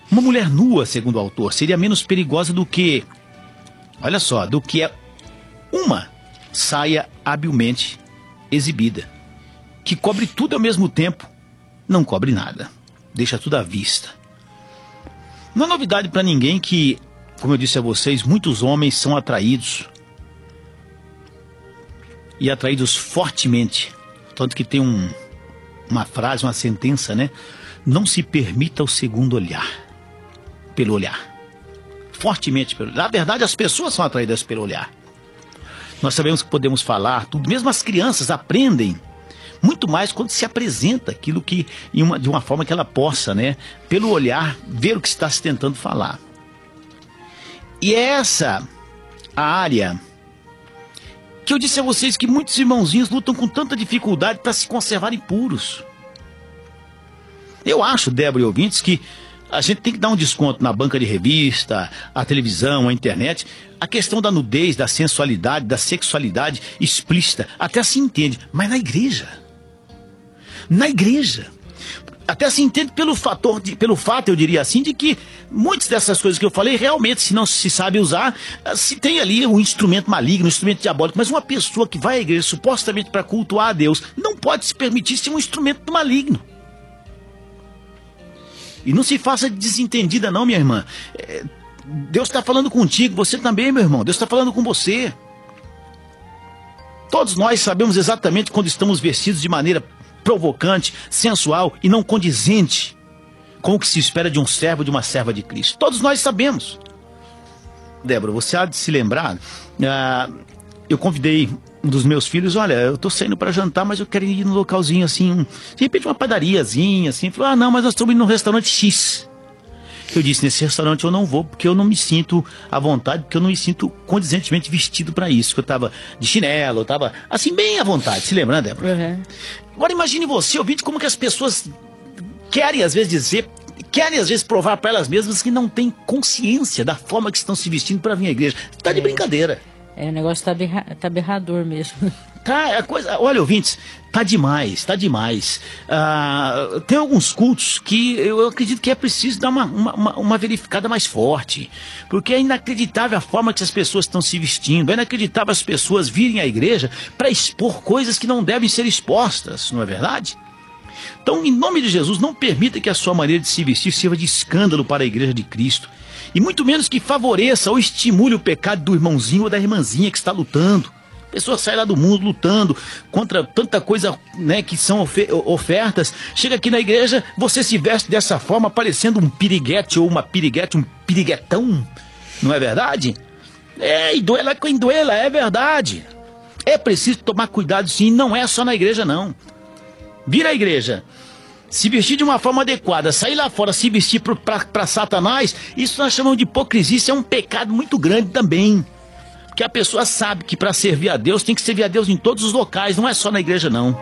Uma mulher nua, segundo o autor, seria menos perigosa do que, olha só, do que uma saia habilmente exibida, que cobre tudo ao mesmo tempo, não cobre nada, deixa tudo à vista. Não é novidade para ninguém que, como eu disse a vocês, muitos homens são atraídos, e atraídos fortemente, tanto que tem uma frase, uma sentença, né? Não se permita o segundo olhar, pelo olhar, fortemente pelo olhar. Na verdade, as pessoas são atraídas pelo olhar. Nós sabemos que podemos falar tudo, mesmo as crianças aprendem muito mais quando se apresenta aquilo que, de uma forma que ela possa, né, pelo olhar, ver o que está se tentando falar. E é essa a área que eu disse a vocês que muitos irmãozinhos lutam com tanta dificuldade para se conservarem puros. Eu acho, Débora e ouvintes, que a gente tem que dar um desconto na banca de revista, a televisão, a internet. A questão da nudez, da sensualidade, da sexualidade explícita, até se entende. Mas na igreja, até se entende pelo fato, eu diria assim, de que muitas dessas coisas que eu falei, realmente, se não se sabe usar, se tem ali um instrumento maligno, um instrumento diabólico. Mas uma pessoa que vai à igreja supostamente para cultuar a Deus, não pode se permitir ser um instrumento maligno. E não se faça desentendida não, minha irmã. Deus está falando contigo, você também, meu irmão. Deus está falando com você. Todos nós sabemos exatamente quando estamos vestidos de maneira provocante, sensual e não condizente com o que se espera de um servo, de uma serva de Cristo. Todos nós sabemos. Débora, você há de se lembrar, eu convidei um dos meus filhos, olha, eu tô saindo para jantar, mas eu quero ir num localzinho assim, de repente uma padariazinha assim. Falou, não, mas nós estamos indo num restaurante X. Eu disse, nesse restaurante eu não vou, porque eu não me sinto à vontade, porque eu não me sinto condizentemente vestido para isso, que eu tava de chinelo, eu tava assim bem à vontade, se lembra, né, Débora? Uhum. Agora imagine você, ouvinte, como que as pessoas querem às vezes provar para elas mesmas que não têm consciência da forma que estão se vestindo para vir à igreja. Tá de brincadeira. O negócio tá berrador mesmo. Tá, a coisa, olha, ouvintes, tá demais. Tem alguns cultos que eu acredito que é preciso dar uma verificada mais forte, porque é inacreditável a forma que as pessoas estão se vestindo, é inacreditável as pessoas virem à igreja para expor coisas que não devem ser expostas, não é verdade? Então, em nome de Jesus, não permita que a sua maneira de se vestir sirva de escândalo para a igreja de Cristo, e muito menos que favoreça ou estimule o pecado do irmãozinho ou da irmãzinha que está lutando. A pessoa sai lá do mundo lutando contra tanta coisa, né, que são ofertas. Chega aqui na igreja, você se veste dessa forma, parecendo um piriguete ou uma piriguete, um piriguetão. Não é verdade? E duela com duela, é verdade. É preciso tomar cuidado sim, não é só na igreja não. Vir à igreja, se vestir de uma forma adequada, sair lá fora, se vestir para Satanás, isso nós chamamos de hipocrisia, isso é um pecado muito grande também. Porque a pessoa sabe que para servir a Deus, tem que servir a Deus em todos os locais, não é só na igreja não.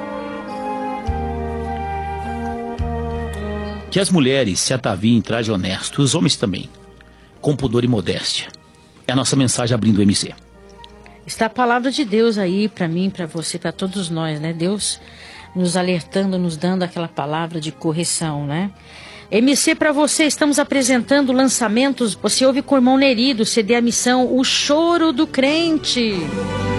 Que as mulheres se ataviem em traje honesto, os homens também, com pudor e modéstia. É a nossa mensagem abrindo o MC. Está a palavra de Deus aí para mim, para você, para todos nós, né? Deus nos alertando, nos dando aquela palavra de correção, né? MC para você, estamos apresentando lançamentos. Você ouve com o irmão Neri do CD A Missão, O Choro do Crente.